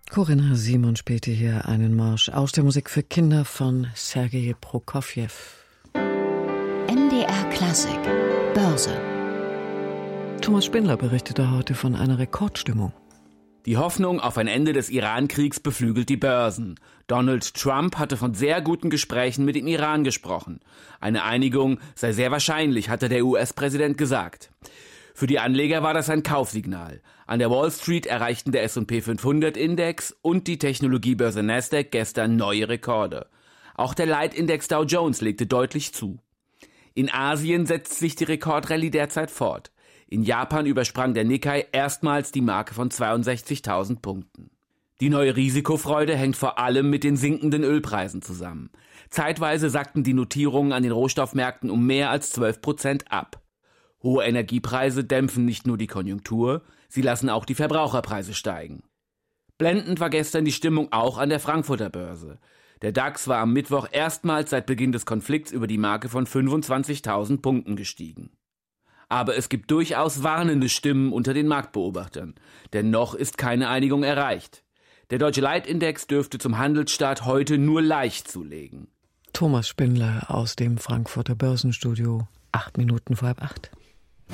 Corinna Simon spielte hier einen Marsch aus der Musik für Kinder von Sergei Prokofjew. MDR Klassik Börse. Thomas Spindler berichtete heute von einer Rekordstimmung. Die Hoffnung auf ein Ende des Iran-Kriegs beflügelt die Börsen. Donald Trump hatte von sehr guten Gesprächen mit dem Iran gesprochen. Eine Einigung sei sehr wahrscheinlich, hatte der US-Präsident gesagt. Für die Anleger war das ein Kaufsignal. An der Wall Street erreichten der S&P 500-Index und die Technologiebörse Nasdaq gestern neue Rekorde. Auch der Leitindex Dow Jones legte deutlich zu. In Asien setzt sich die Rekordrallye derzeit fort. In Japan übersprang der Nikkei erstmals die Marke von 62.000 Punkten. Die neue Risikofreude hängt vor allem mit den sinkenden Ölpreisen zusammen. Zeitweise sackten die Notierungen an den Rohstoffmärkten um mehr als 12% ab. Hohe Energiepreise dämpfen nicht nur die Konjunktur, sie lassen auch die Verbraucherpreise steigen. Blendend war gestern die Stimmung auch an der Frankfurter Börse. Der DAX war am Mittwoch erstmals seit Beginn des Konflikts über die Marke von 25.000 Punkten gestiegen. Aber es gibt durchaus warnende Stimmen unter den Marktbeobachtern, denn noch ist keine Einigung erreicht. Der deutsche Leitindex dürfte zum Handelsstart heute nur leicht zulegen. Thomas Spindler aus dem Frankfurter Börsenstudio, 8 Minuten vor halb 8.